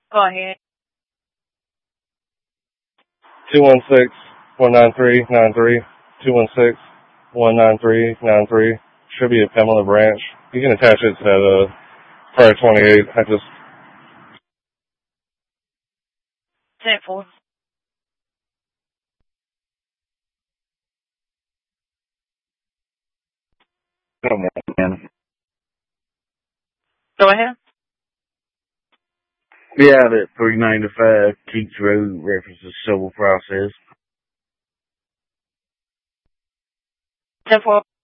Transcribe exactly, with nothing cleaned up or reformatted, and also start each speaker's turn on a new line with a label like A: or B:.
A: Go ahead.
B: two one six, one nine three, nine three. two one six, one nine three, nine three. Should be a Pamela branch. You can attach it to that, uh, prior twenty-eight. I just,
A: ten four.
C: Come on, man.
A: Go ahead.
C: Yeah, that three ninety-five Keats Road references civil process.
A: ten four.